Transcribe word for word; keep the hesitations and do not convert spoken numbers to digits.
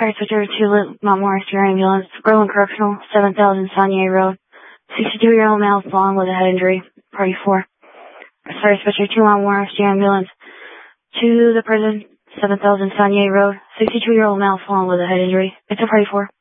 Fire switcher to Mount Morris, your ambulance. Berlin Correctional, seven thousand Saunier Road. sixty-two-year-old male fallen with a head injury. Party four. Fire switcher to Mount Morris, your ambulance. To the prison, seven thousand Saunier Road. sixty-two-year-old male fallen with a head injury. It's a party four.